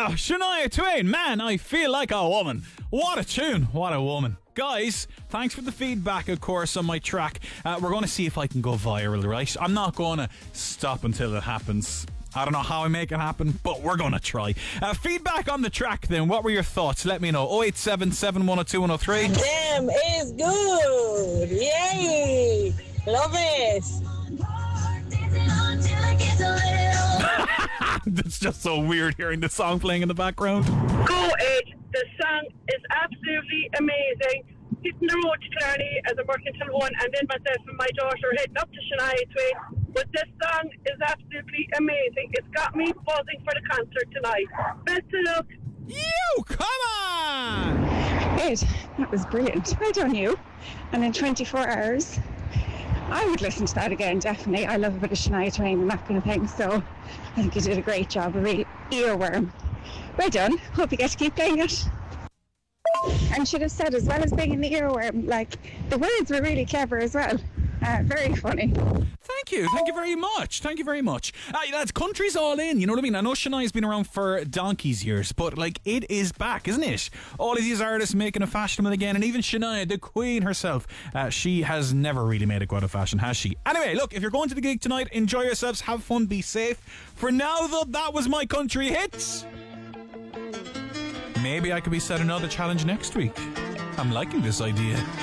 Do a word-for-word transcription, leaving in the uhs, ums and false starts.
Oh, Shania Twain, man, I feel like a woman. What a tune, what a woman. Guys, thanks for the feedback, of course, on my track. Uh, we're going to see if I can go viral, right? I'm not going to stop until it happens. I don't know how I make it happen, but we're going to try. Uh, feedback on the track then. What were your thoughts? Let me know. oh eight seven, seven one oh two, one oh three. Damn, it's good. Yay. Love it. It's just so weird hearing the song playing in the background. Go Ed, the song is absolutely amazing. Hitting the road to Clarny as I'm working till one, and then myself and my daughter heading up to Shania Twain. But this song is absolutely amazing. It's got me buzzing for the concert tonight. Best of luck. You, come on! Ed, that was brilliant. Well done, you. And in twenty-four hours, I would listen to that again, definitely. I love a bit of Shania Twain and that kind of thing, so I think you did a great job. A real earworm. Well done. Hope you get to keep playing it. And should have said, as well as being an earworm, like, the words were really clever as well. Uh, very funny. Thank you. Thank you very much. Thank you very much. Uh, that's country's all in. You know what I mean? I know Shania's been around for donkey's years, but like it is back, isn't it? All of these artists making a fashionable again, and even Shania, the queen herself, uh, she has never really made a go out of fashion, has she? Anyway, look, if you're going to the gig tonight, enjoy yourselves, have fun, be safe. For now, though, that was my country hits. Maybe I could be set another challenge next week. I'm liking this idea.